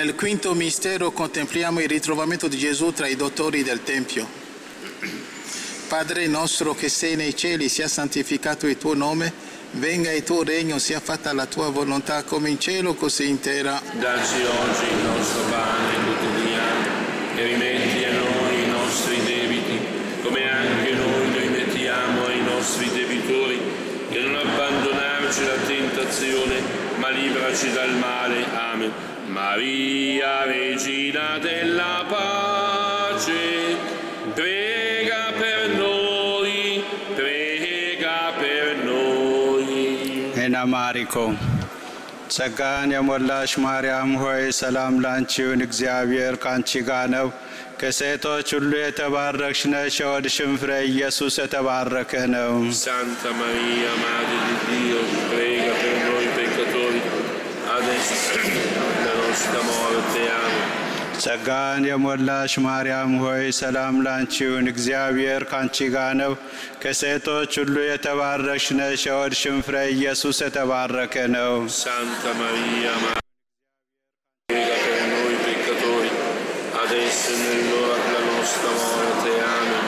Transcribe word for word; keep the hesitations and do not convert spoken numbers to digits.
Nel quinto mistero contempliamo il ritrovamento di Gesù tra i dottori del Tempio. Padre nostro che sei nei cieli, sia santificato il tuo nome, venga il tuo regno, sia fatta la tua volontà come in cielo così in terra. Dacci oggi il nostro pane quotidiano e rimetti a noi i nostri debiti, come anche noi li rimettiamo ai nostri debitori, e non abbandonarci alla tentazione, ma liberaci dal male. Amen. Maria, Regina della pace, prega per noi, prega per noi. Ena Mariko, ጸጋን የሞላሽ ማርያም ሆይ ሰላም ላንቺ ይሁን፣ እግዚአብሔር ካንቺ ጋር ነው። ከሴቶች ሁሉ የተባረክሽ ነሽ፣ የሆድሽም ፍሬ ኢየሱስ የተባረከ ነው። Santa Maria, Madre di Dio, prega per noi peccatori, adesso la nostra morte. Amen. ጸጋን የሞላሽ ማርያም ሆይ ሰላም ላንቺ ይሁን፣ እግዚአብሔር ካንቺ ጋር ነው። ከሴቶች ሁሉ የተባረክሽ ነሽ፣ የሆድሽም ፍሬ ኢየሱስ የተባረከ ነው። Santa Maria, Madre di Dio, prega per noi peccatori, adesso e nell'ora della nostra morte. Amen.